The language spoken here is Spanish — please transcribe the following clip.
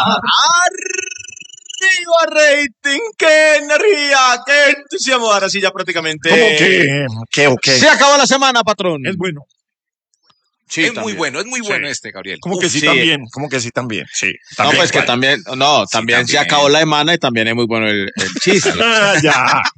Arriba rating, qué energía, qué entusiasmo. Ahora sí ya prácticamente. ¿Cómo que? Se acabó la semana, patrón. Es bueno. Sí, es también. muy bueno este, Gabriel. ¿Cómo que sí, también? ¿Cómo que sí también? Sí. No, También, pues que ¿cuál? también, Sí, también se también. acabó la semana y también es muy bueno el chiste. Ya.